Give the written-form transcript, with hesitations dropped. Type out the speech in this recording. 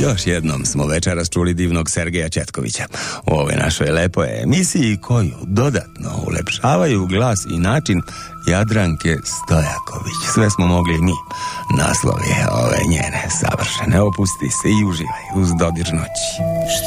Još jednom smo večeras čuli divnog Sergeja Četkovića u ovoj našoj lepoj emisiji koju dodatno ulepšavaju glas i način Jadranke Stojaković. Sve smo mogli mi. Naslov je ove njene savršene. Opusti se i uživaj uz dodir noći.